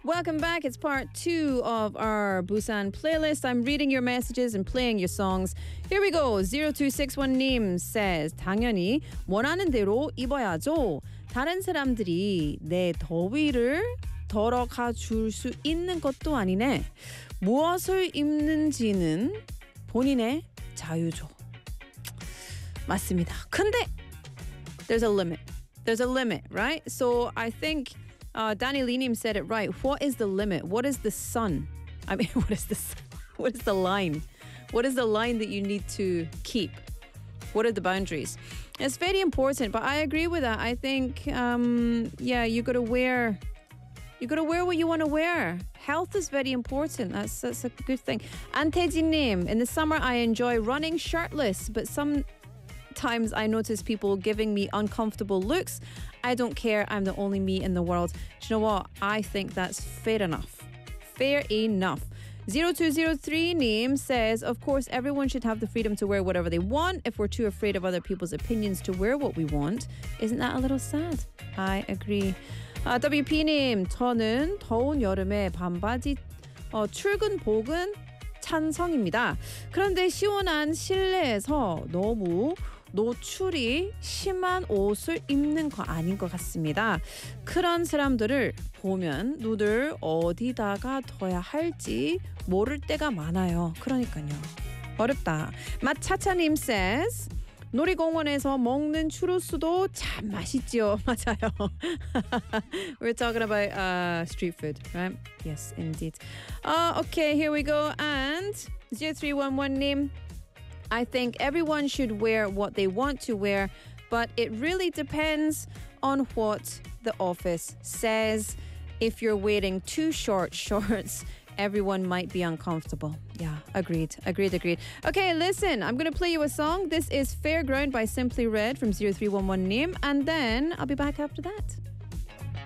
Welcome back. It's part 2 of our Busan playlist. I'm reading your messages and playing your songs. Here we go. 0261님 says, 당연히 원하는 대로 입어야죠. 다른 사람들이 내 더위를 덜어가 줄 수 있는 것도 아니네. 무엇을 입는지는 본인의 자유죠. 맞습니다. 근데 there's a limit. There's a limit, right? So I think Danny Linim said it right. What is the limit? What is the sun? I mean, what is the line? What is the line that you need to keep? What are the boundaries? It's very important, but I agree with that. I think, you gotta wear what you want to wear. Health is very important. That's a good thing. Antejin-nim, in the summer I enjoy running shirtless, but sometimes I notice people giving me uncomfortable looks. I don't care. I'm the only me in the world. Do you know what? I think that's fair enough. Fair enough. 0203님 says, of course, everyone should have the freedom to wear whatever they want. If we're too afraid of other people's opinions to wear what we want, isn't that a little sad? I agree. WP님, 저는 더운 여름에 반바지 출근복은 찬성입니다. 그런데 시원한 실내에서 너무 노출이 심한 옷을 입는 거 아닌 것 같습니다. 그런 사람들을 보면 눈을 어디다가 둬야 할지 모를 때가 많아요. 그러니까요. 어렵다. 마차차님 says, 놀이공원에서 먹는 추루스도 참 맛있지요. 맞아요. We're talking about street food, right? Yes, indeed. Okay, here we go. And 0311님, I think everyone should wear what they want to wear, but it really depends on what the office says. If you're wearing too short shorts, everyone might be uncomfortable. Yeah, agreed. Okay, listen, I'm going to play you a song. This is Fairground by Simply Red from 0311님, and then I'll be back after that.